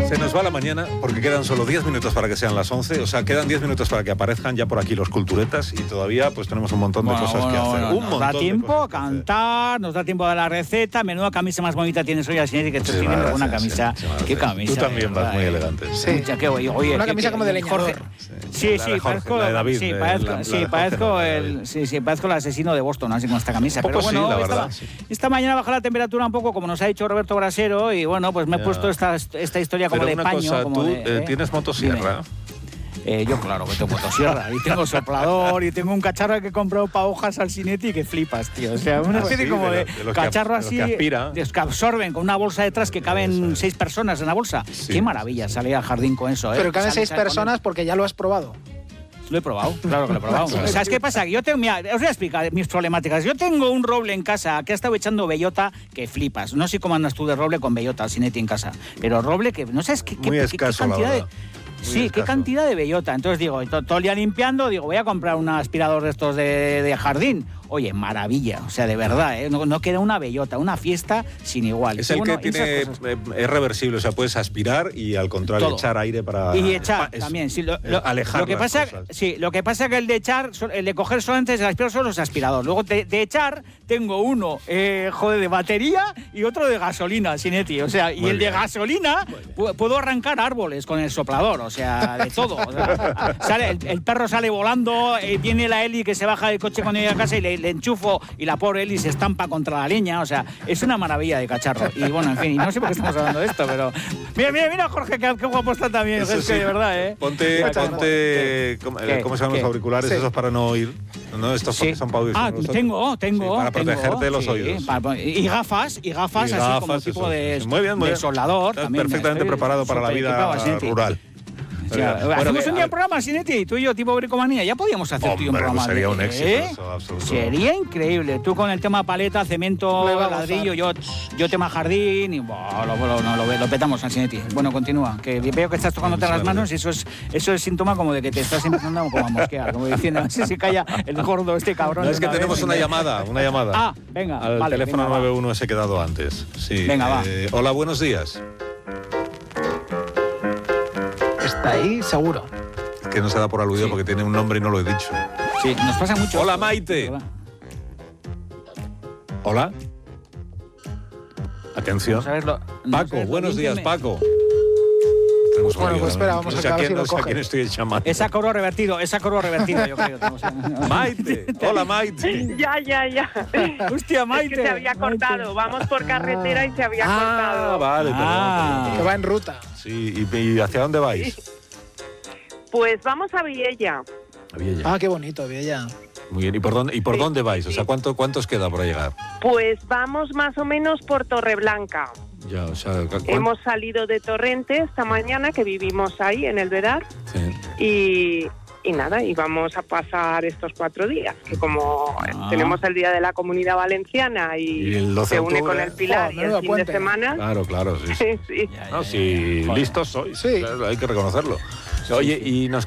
Se nos va la mañana porque quedan solo 10 minutos para que sean las 11. O sea, quedan 10 minutos para que aparezcan ya por aquí los culturetas y todavía pues tenemos un montón de cosas que hacer. Nos da tiempo a cantar, nos da tiempo a dar la receta. Menuda camisa más bonita tienes hoy, Asinetti, que tú tienes una camisa. ¿Qué camisa? Tú también vas muy elegante. Sí. Oye, una camisa como de leñador. Sí, parezco el asesino de Boston, así con esta camisa. Pero bueno, sí, la verdad, esta mañana baja la temperatura un poco, como nos ha dicho Roberto Brasero, y bueno, pues me he puesto esta historia como de paño. Cosa, como ¿tú tienes motosierra? Yo claro que tengo motosierra y tengo soplador y tengo un cacharro que he comprado para hojas al Cinetti que flipas, tío. O sea, una especie como de cacharro así que absorben con una bolsa detrás que caben 6 personas en la bolsa. Sí. Qué maravilla salir al jardín con eso, ¿eh? Pero caben 6 personas porque ya lo has probado. Lo he probado, claro que lo he probado. ¿Sabes qué pasa? Yo tengo, mira, os voy a explicar mis problemáticas. Yo tengo un roble en casa que ha estado echando bellota que flipas. No sé cómo andas tú de roble con bellota, Cinetti en casa. Pero roble que no sabes qué cantidad de... Sí, qué cantidad de bellota. Entonces digo, todo el día limpiando, digo, voy a comprar un aspirador de estos de jardín. Oye, maravilla, o sea, de verdad, no queda una bellota, una fiesta sin igual. Es el que tiene, es reversible, o sea, puedes aspirar y al contrario todo. Echar aire para... Y echar también, sí, alejar lo que pasa, sí, lo que pasa es que el de echar, el de coger solamente el aspirador son los aspiradores. Luego de echar tengo uno, de batería y otro de gasolina, Cinetti. O sea, y el de gasolina puedo arrancar árboles con el soplador, o sea, de todo. O sea, el perro sale volando, viene la Eli que se baja del coche cuando llega a casa y le enchufo y la pobre Eli se estampa contra la leña. O sea, es una maravilla de cachorro. Y bueno, en fin, y no sé por qué estamos hablando de esto, pero... Mira, Jorge, qué guapo está también. Es que de verdad, Ponte ¿cómo se llaman los auriculares? Sí. Esos para no oír. No, estos son para oír. Tengo. Para protegerte de los oídos. Y gafas así como tipo de soldador. Estás perfectamente preparado para la vida rural. Hacemos un día un programa, Cinetti, tú y yo, tipo bricomanía. Ya podíamos hacer tú y un programa. Sería un éxito, eso, absoluto. Sería increíble. Tú con el tema paleta, cemento, ladrillo, yo tema jardín y lo petamos al Cinetti. Bueno, continúa. Que veo que estás tocándote las manos y eso es síntoma como de que te estás empezando como a mosquear, como diciendo, no sé si calla el gordo este cabrón. No, es que tenemos una llamada. Ah, venga. Al teléfono 91 se ha quedado antes. Sí. Venga, va. Hola, buenos días. Está ahí, seguro. Es que no se da por aludido porque tiene un nombre y no lo he dicho. Sí, nos pasa mucho. Hola, Maite. Hola. Atención. Paco, buenos días, Paco. Bueno, pues espera, vamos a acabar si lo coge. ¿A quién estoy llamando? Esa coro revertido, yo creo. Maite, hola Maite. Ya. Hostia, Maite. Es que se había cortado, vamos por carretera y se había cortado. Vale, perdón. Que va en ruta. Sí, ¿y hacia dónde vais? Pues vamos a Viella. Qué bonito, Viella. Muy bien, ¿y por dónde vais? O sea, ¿cuánto os queda para llegar? Pues vamos más o menos por Torreblanca. Ya, o sea, hemos salido de Torrente esta mañana, que vivimos ahí en el Vedar. Sí. Y nada, y vamos a pasar estos 4 días, que como tenemos el Día de la Comunidad Valenciana y se une con el Pilar y el fin de semana. Claro, sí. Sí. No, listos sois, claro, hay que reconocerlo. Oye, y nos